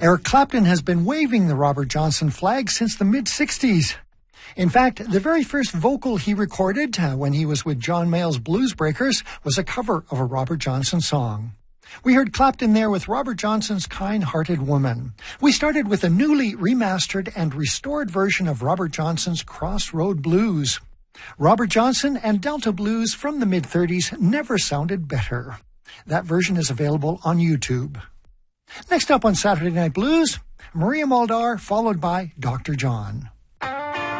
Eric Clapton has been waving the Robert Johnson flag since the mid-'60s. In fact, the very first vocal he recorded when he was with John Mayall's Blues Breakers was a cover of a Robert Johnson song. We heard Clapton there with Robert Johnson's Kind-Hearted Woman. We started with a newly remastered and restored version of Robert Johnson's Crossroad Blues. Robert Johnson and Delta Blues from the mid-'30s never sounded better. That version is available on YouTube. Next up on Saturday Night Blues, Maria Muldaur, followed by Dr. John.